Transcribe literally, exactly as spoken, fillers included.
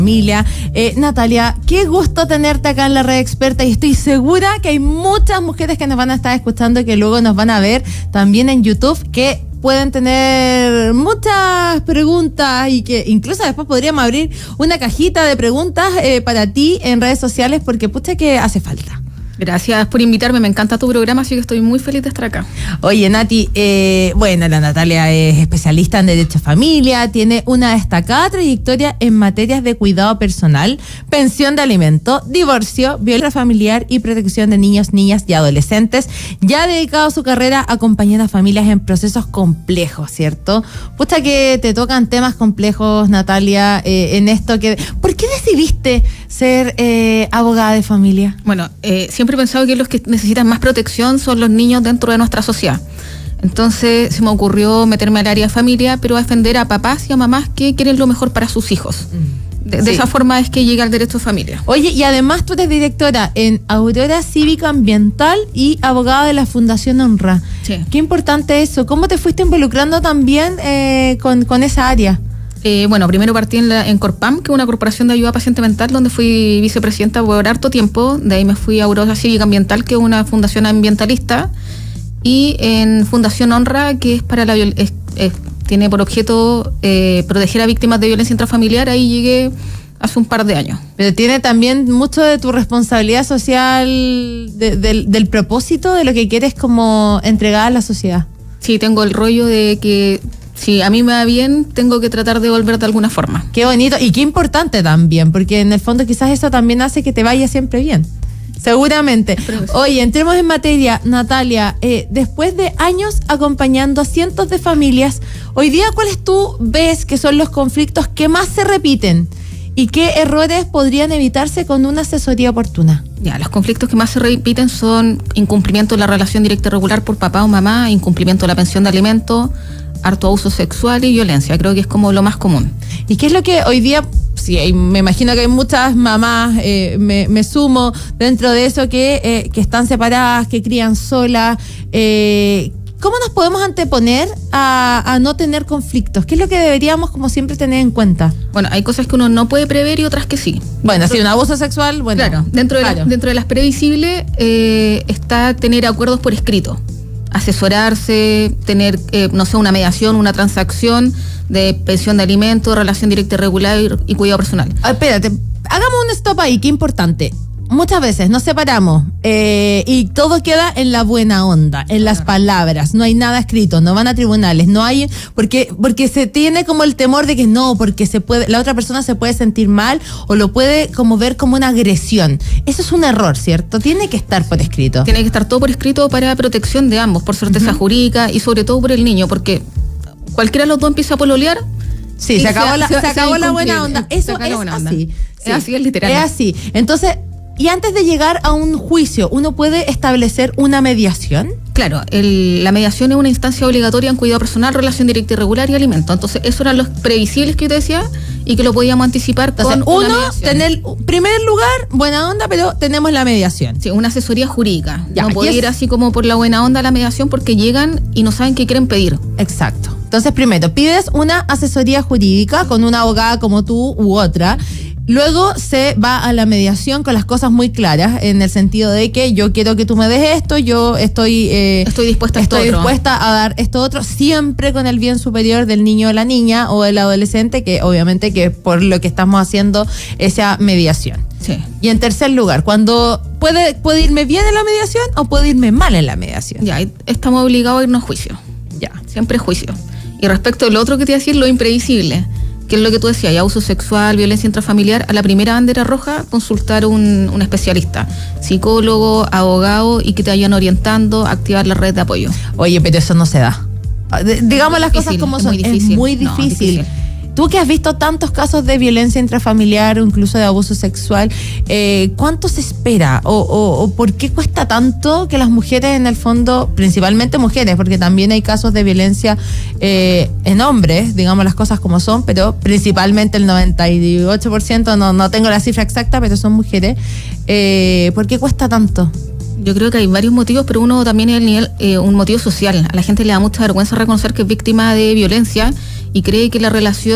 Familia. Eh, Natalia, qué gusto tenerte acá en la Red Experta y estoy segura que hay muchas mujeres que nos van a estar escuchando y que luego nos van a ver también en YouTube, que pueden tener muchas preguntas y que incluso después podríamos abrir una cajita de preguntas eh, para ti en redes sociales, porque pucha que hace falta. Gracias por invitarme, me encanta tu programa, así que estoy muy feliz de estar acá. Oye, Nati, eh, bueno, la Natalia es especialista en Derecho a Familia, tiene una destacada trayectoria en materias de cuidado personal, pensión de alimento, divorcio, violencia familiar y protección de niños, niñas y adolescentes. Ya ha dedicado su carrera acompañando a familias en procesos complejos, ¿cierto? Pucha que te tocan temas complejos, Natalia, eh, en esto que... ¿Por qué decidiste ser eh, abogada de familia? Bueno, eh, siempre he pensado que los que necesitan más protección son los niños dentro de nuestra sociedad. Entonces se me ocurrió meterme al área de familia, pero a defender a papás y a mamás que quieren lo mejor para sus hijos. De, de sí. esa forma es que llega el derecho a familia. Oye, y además tú eres directora en Aurora Cívica Ambiental y abogada de la Fundación Honra. Sí. Qué importante eso. ¿Cómo te fuiste involucrando también eh, con, con esa área? Eh, bueno, primero partí en, la, en Corpam, que es una corporación de ayuda a paciente mental, donde fui vicepresidenta por harto tiempo. De ahí me fui a Aurora Cívica Ambiental, que es una fundación ambientalista, y en Fundación Honra, que es para la es, es, tiene por objeto eh, proteger a víctimas de violencia intrafamiliar. Ahí llegué hace un par de años. Pero tiene también mucho de tu responsabilidad social, de, de, del propósito de lo que quieres como entregar a la sociedad. Sí, tengo el rollo de que si a mí me va bien, tengo que tratar de volver de alguna forma. Qué bonito y qué importante también, porque en el fondo quizás eso también hace que te vaya siempre bien. Seguramente. Oye, entremos en materia, Natalia. Eh, después de años acompañando a cientos de familias, hoy día, ¿cuáles tú ves que son los conflictos que más se repiten? ¿Y qué errores podrían evitarse con una asesoría oportuna? Ya, los conflictos que más se repiten son incumplimiento de la relación directa y regular por papá o mamá, incumplimiento de la pensión de alimentos, harto abuso sexual y violencia. Creo que es como lo más común. ¿Y qué es lo que hoy día, sí, hay, me imagino que hay muchas mamás, eh, me, me sumo dentro de eso, que, eh, que están separadas, que crían solas? Eh, ¿Cómo nos podemos anteponer a, a no tener conflictos? ¿Qué es lo que deberíamos, como siempre, tener en cuenta? Bueno, hay cosas que uno no puede prever y otras que sí. Bueno, si sí, un abuso sexual, bueno. Claro, dentro de, claro. La, dentro de las previsibles eh, está tener acuerdos por escrito. Asesorarse, tener, eh, no sé, una mediación, una transacción de pensión de alimentos, relación directa y regular y, y cuidado personal. Ah, espérate, hagamos un stop ahí, qué importante. Muchas veces nos separamos eh, y todo queda en la buena onda, en las palabras, no hay nada escrito, no van a tribunales, no hay, porque porque se tiene como el temor de que no, porque se puede, la otra persona se puede sentir mal o lo puede como ver como una agresión. Eso es un error, ¿cierto? Tiene que estar por escrito. Tiene que estar todo por escrito para protección de ambos, por certeza uh-huh. jurídica y sobre todo por el niño, porque cualquiera de los dos empieza a pololear. Sí, se acabó, la, se, se acabó la buena onda. Eso es onda. así. Sí, es así, es literal. Es así. Entonces, y antes de llegar a un juicio, ¿uno puede establecer una mediación? Claro, el, la mediación es una instancia obligatoria en cuidado personal, relación directa y regular y alimento. Entonces, esos eran los previsibles que yo te decía y que lo podíamos anticipar. Entonces, con uno, una mediación. Tener, primer lugar, buena onda, pero tenemos la mediación. Sí, una asesoría jurídica. Ya, no puede es... ir así como por la buena onda a la mediación porque llegan y no saben qué quieren pedir. Exacto. Entonces, primero, pides una asesoría jurídica con una abogada como tú u otra. Luego se va a la mediación con las cosas muy claras, en el sentido de que yo quiero que tú me des esto, yo estoy eh, estoy dispuesta a esto estoy otro. dispuesta a dar esto otro, siempre con el bien superior del niño o la niña o del adolescente, que obviamente que por lo que estamos haciendo esa mediación. Sí. Y en tercer lugar, cuando puede, puede irme bien en la mediación o puede irme mal en la mediación. Ya, estamos obligados a irnos a juicio. Ya. Siempre juicio. Y respecto al otro que te iba a decir, lo imprevisible, que es lo que tú decías, abuso sexual, violencia intrafamiliar, a la primera bandera roja, consultar un, un especialista, psicólogo, abogado, y que te vayan orientando, activar la red de apoyo. Oye, pero eso no se da. D- digamos las cosas como son, es muy difícil. No, difícil. Tú que has visto tantos casos de violencia intrafamiliar o incluso de abuso sexual, eh, ¿cuánto se espera? O, o, ¿O por qué cuesta tanto que las mujeres, en el fondo, principalmente mujeres, porque también hay casos de violencia eh, en hombres, digamos las cosas como son, pero principalmente el noventa y ocho por ciento, no, no tengo la cifra exacta, pero son mujeres, eh, ¿por qué cuesta tanto? Yo creo que hay varios motivos, pero uno también es el nivel, eh, un motivo social. A la gente le da mucha vergüenza reconocer que es víctima de violencia y cree que la relación